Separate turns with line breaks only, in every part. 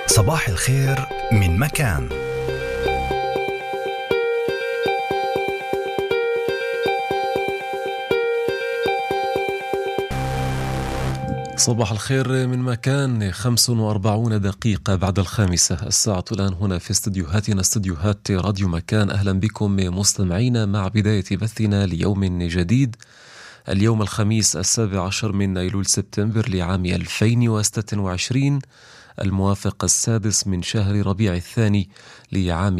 صباح الخير من مكان.
صباح الخير من مكان. 45 دقيقة بعد 5 الساعة الآن هنا في استديوهاتنا، استديوهات راديو مكان. أهلا بكم مستمعينا مع بداية بثنا ليوم جديد، اليوم الخميس 17 من أيلول سبتمبر لعام 2026، الموافق 6 من شهر ربيع الثاني لعام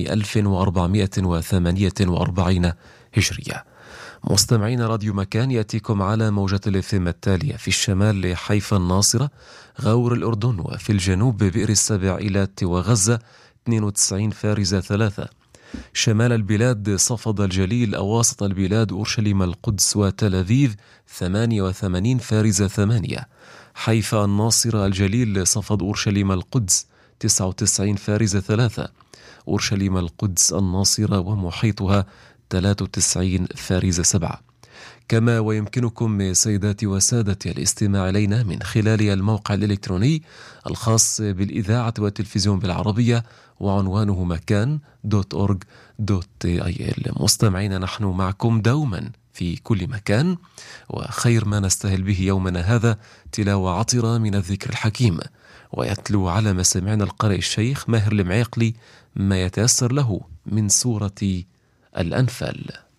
1448 هجرية. مستمعين راديو مكان يأتيكم على موجة الإفم التالية: في الشمال حيفا الناصرة غور الأردن، وفي الجنوب بئر السبع إيلات وغزة 92 فارزة 3، شمال البلاد صفد الجليل، أواسط البلاد أورشليم القدس وتل أبيب 88 فارزة 8، حيفا الناصرة الجليل صفد أورشليم القدس 99 فارزة 3، أورشليم القدس الناصرة ومحيطها 93 فارزة 7. كما ويمكنكم سيداتي وسادتي الاستماع إلينا من خلال الموقع الإلكتروني الخاص بالإذاعة والتلفزيون بالعربية، وعنوانه مكان.org.il. مستمعين، نحن معكم دوما في كل مكان، وخير ما نستهل به يومنا هذا تلاوة عطرة من الذكر الحكيم، ويتلو على مسامعنا القارئ الشيخ ماهر المعيقلي ما يتيسر له من سورة الأنفال.